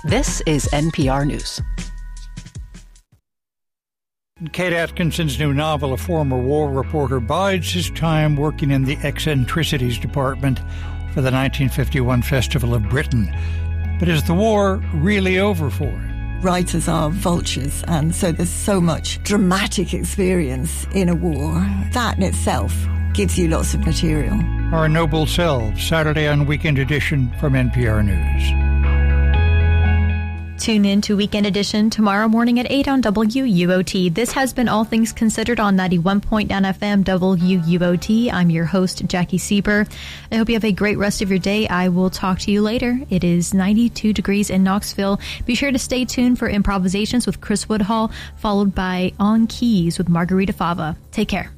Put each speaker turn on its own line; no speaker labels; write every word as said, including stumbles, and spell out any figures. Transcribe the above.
This is N P R News.
In Kate Atkinson's new novel, a former war reporter bides his time working in the eccentricities department for the nineteen fifty-one Festival of Britain. But is the war really over for him?
Writers are vultures, and so there's so much dramatic experience in a war. That in itself gives you lots of material.
Our Noble Selves, Saturday on Weekend Edition from N P R News.
Tune in to Weekend Edition tomorrow morning at eight on W U O T. This has been All Things Considered on ninety-one point nine F M W U O T. I'm your host, Jackie Sieber. I hope you have a great rest of your day. I will talk to you later. It is ninety-two degrees in Knoxville. Be sure to stay tuned for Improvisations with Chris Woodhull, followed by On Keys with Margarita Fava. Take care.